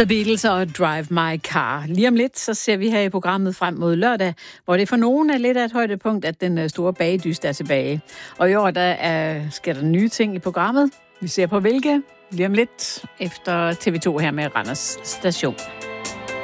The Beatles og Drive My Car. Lige om lidt, så ser vi her i programmet frem mod lørdag, hvor det for nogen er lidt af et højdepunkt, at den store bagedyst er tilbage. Og i år, sker der nye ting i programmet. Vi ser på hvilke lige om lidt efter TV2 her med Randers Station.